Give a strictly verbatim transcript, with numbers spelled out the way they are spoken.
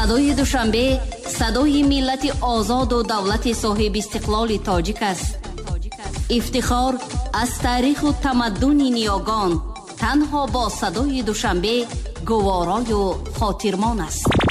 صدای دوشنبه صدای ملت آزاد و دولت صاحب استقلال تاجیک است. افتخار از تاریخ و تمدن نیاگان تنها با صدای دوشنبه گوارای و خاطرمان است.